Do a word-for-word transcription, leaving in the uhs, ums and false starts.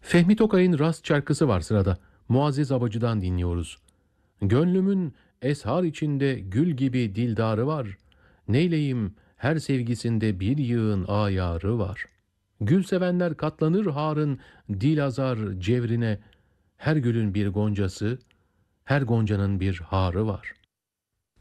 Fehmi Tokay'ın Rast şarkısı var sırada. Muazzez Abacı'dan dinliyoruz. Gönlümün eshar içinde gül gibi dildarı var. Neyleyim her sevgisinde bir yığın ayarı var. Gül sevenler katlanır harın dil azar cevrine. Her gülün bir goncası, her goncanın bir harı var.